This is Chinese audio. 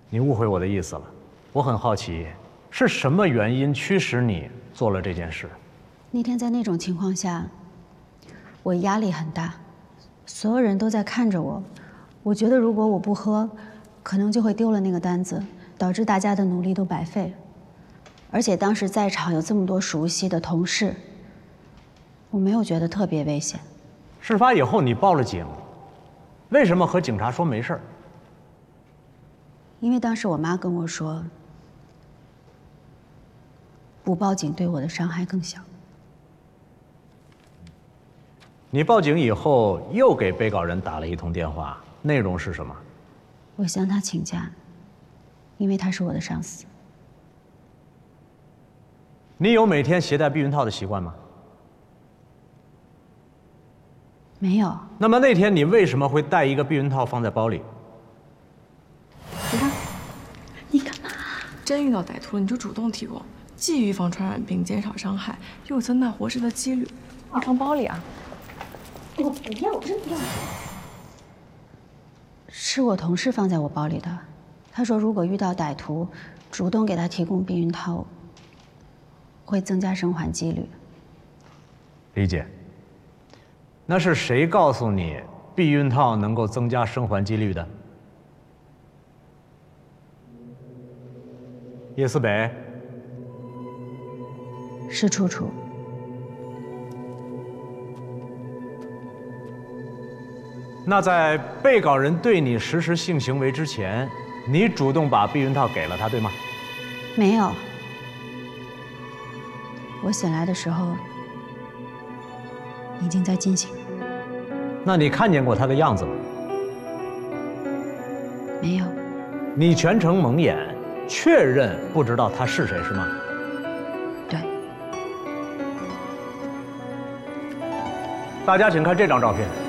你误会我的意思了。我很好奇，是什么原因驱使你做了这件事？ 那天在那种情况下，我压力很大，所有人都在看着我。我觉得如果我不喝，可能就会丢了那个单子，导致大家的努力都白费。而且当时在场有这么多熟悉的同事，我没有觉得特别危险。 事发以后你报了警，为什么和警察说没事儿？ 因为当时我妈跟我说，不报警对我的伤害更小。 你报警以后又给被告人打了一通电话，内容是什么？ 我向他请假，因为他是我的上司。 你有每天携带避孕套的习惯吗？ 没有。 那么那天你为什么会带一个避孕套放在包里？ 你看， 你干嘛？ 真遇到歹徒了，你就主动提供，既预防传染病，减少伤害，又增大活尸的几率。你放包里啊？ 我不要，我真不要。是我同事放在我包里的。他说，如果遇到歹徒，主动给他提供避孕套，会增加生还几率。 理解。那是谁告诉你避孕套能够增加生还几率的？叶思北。 是楚楚。 那在被告人对你实施性行为之前，你主动把避孕套给了他，对吗？ 没有。我醒来的时候已经在进行。 那你看见过他的样子吗？ 没有。 你全程蒙眼，确认不知道他是谁，是吗？ 对。 大家请看这张照片。